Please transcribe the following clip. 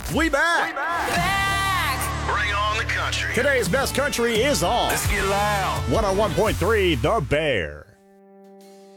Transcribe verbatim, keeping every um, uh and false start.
We back. Back! Bring on the country. Today's best country is on Let's get loud. one oh one point three The Bear.